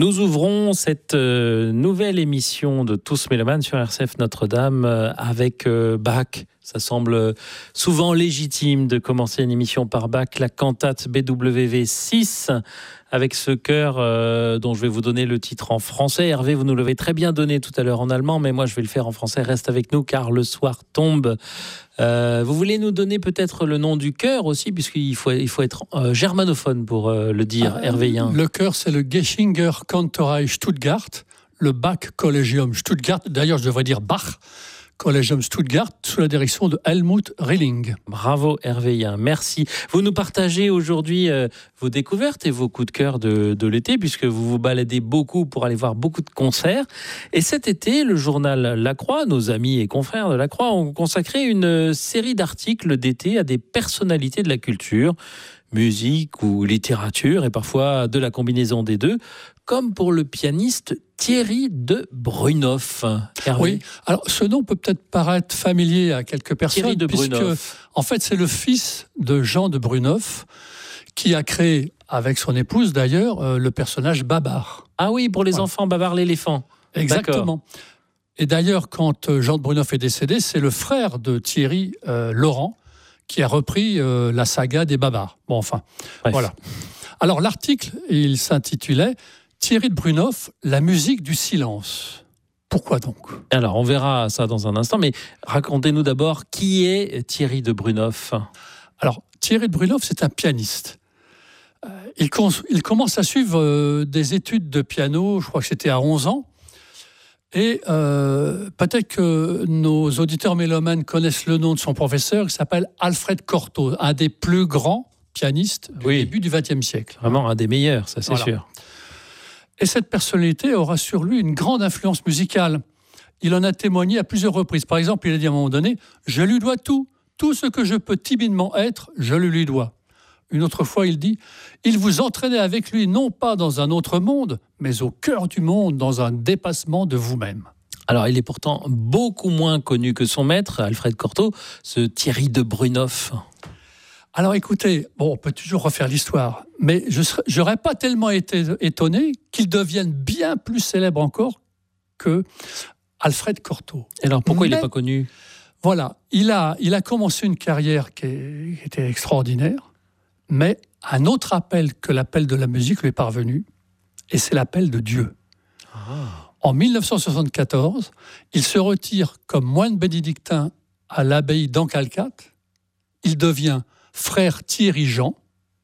Nous ouvrons cette nouvelle émission de Tous Mélomanes sur RCF Notre-Dame avec Bach. Ça semble souvent légitime de commencer une émission par Bach, la cantate BWV 6, avec ce chœur dont je vais vous donner le titre en français. Hervé, vous nous l'avez très bien donné tout à l'heure en allemand, mais moi je vais le faire en français. Reste avec nous car le soir tombe. Vous voulez nous donner peut-être le nom du chœur aussi, puisqu'il faut être germanophone pour le dire, Hervéien. Le chœur, c'est le Geschinger Kantorei Stuttgart, le Bach Collegium Stuttgart. D'ailleurs, je devrais dire Bach Collegium Stuttgart, sous la direction de Helmut Rilling. Bravo Hervéien, merci. Vous nous partagez aujourd'hui vos découvertes et vos coups de cœur de l'été, puisque vous vous baladez beaucoup pour aller voir beaucoup de concerts. Et cet été, le journal La Croix, nos amis et confrères de La Croix, ont consacré une série d'articles d'été à des personnalités de la culture, musique ou littérature, et parfois de la combinaison des deux, comme pour le pianiste Thierry de Brunoff. Hervé. Oui, alors ce nom peut peut-être paraître familier à quelques personnes, Thierry de puisque Brunoff. en fait c'est le fils de Jean de Brunoff qui a créé, avec son épouse d'ailleurs, le personnage Babar. Ah oui, pour les Voilà. enfants, Babar l'éléphant. Exactement. D'accord. Et d'ailleurs, quand Jean de Brunoff est décédé, c'est le frère de Thierry, Laurent, qui a repris la saga des Babars. Bon, enfin, Bref. voilà. Alors l'article, il s'intitulait Thierry de Brunoff, la musique du silence. Pourquoi donc ? Alors, on verra ça dans un instant, mais racontez-nous d'abord qui est Thierry de Brunoff. Alors, Thierry de Brunoff, c'est un pianiste. Il commence à suivre des études de piano, je crois que c'était à 11 ans. Et peut-être que nos auditeurs mélomanes connaissent le nom de son professeur, il s'appelle Alfred Cortot, un des plus grands pianistes du début du XXe siècle. Vraiment un des meilleurs, ça c'est Voilà. sûr. Et cette personnalité aura sur lui une grande influence musicale. Il en a témoigné à plusieurs reprises. Par exemple, il a dit à un moment donné « Je lui dois tout. Tout ce que je peux timidement être, je le lui dois. » Une autre fois, il dit « Il vous entraînait avec lui non pas dans un autre monde, mais au cœur du monde, dans un dépassement de vous-même. » Alors, il est pourtant beaucoup moins connu que son maître, Alfred Cortot, ce Thierry de Brunoff. Alors écoutez, bon, on peut toujours refaire l'histoire, mais je n'aurais pas tellement été étonné qu'il devienne bien plus célèbre encore que Alfred Cortot. Et alors, pourquoi il n'est pas connu ? Voilà, il a commencé une carrière qui était extraordinaire, mais un autre appel que l'appel de la musique lui est parvenu, et c'est l'appel de Dieu. En 1974, il se retire comme moine bénédictin à l'abbaye d'Ancalcat. Il devient frère Thierry Jean.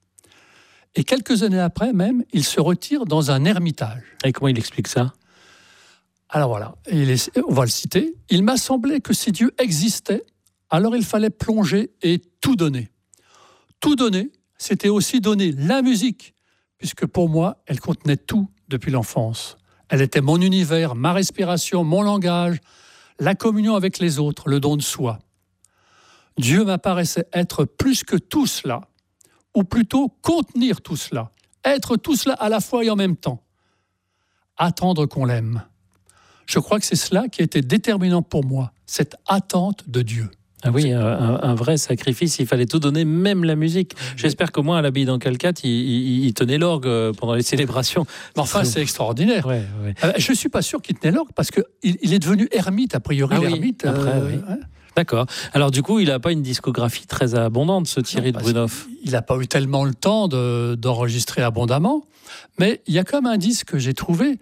Et quelques années après même, il se retire dans un ermitage. Et comment il explique ça ? Alors voilà, on va le citer. « Il m'a semblé que si Dieu existait, alors il fallait plonger et tout donner. Tout donner, c'était aussi donner la musique, puisque pour moi, elle contenait tout depuis l'enfance. Elle était mon univers, ma respiration, mon langage, la communion avec les autres, le don de soi. Dieu m'apparaissait être plus que tout cela, ou plutôt contenir tout cela, être tout cela à la fois et en même temps. Attendre qu'on l'aime. Je crois que c'est cela qui a été déterminant pour moi, cette attente de Dieu. » Ah oui, un vrai sacrifice, il fallait tout donner, même la musique. J'espère qu'au moins à l'abbaye d'Ancalcat, il tenait l'orgue pendant les célébrations. Mais enfin, c'est extraordinaire. Ouais. Je ne suis pas sûr qu'il tenait l'orgue, parce qu'il est devenu ermite, a priori. Ah oui, l'ermite. après, oui. Ouais. D'accord. Alors du coup, il n'a pas une discographie très abondante, ce Thierry de Brunoff. Il n'a pas eu tellement le temps d'enregistrer abondamment, mais il y a quand même un disque que j'ai trouvé,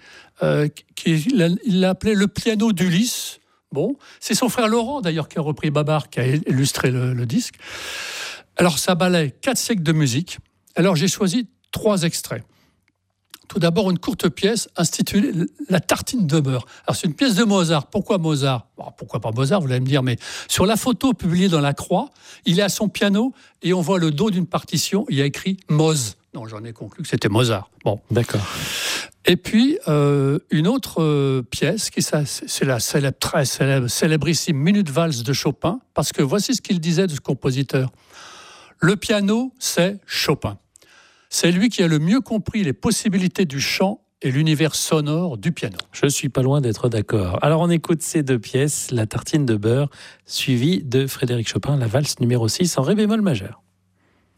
il l'a appelé « Le piano d'Ulysse ». Bon, c'est son frère Laurent, d'ailleurs, qui a repris Babar, qui a illustré le disque. Alors, ça balaie 4 siècles de musique. Alors, j'ai choisi 3 extraits. Tout d'abord, une courte pièce intitulée « La tartine de beurre ». Alors, c'est une pièce de Mozart. Pourquoi Mozart ? Bon, pourquoi pas Mozart, vous allez me dire, mais sur la photo publiée dans La Croix, il est à son piano et on voit le dos d'une partition, il y a écrit « Moz ». Non, j'en ai conclu que c'était Mozart. Bon. D'accord. Et puis, une autre pièce, c'est la très célébrissime Minute Valse de Chopin, parce que voici ce qu'il disait de ce compositeur. Le piano, c'est Chopin. C'est lui qui a le mieux compris les possibilités du chant et l'univers sonore du piano. Je suis pas loin d'être d'accord. Alors on écoute ces 2 pièces, La tartine de beurre, suivie de Frédéric Chopin, la valse numéro 6 en ré bémol majeur.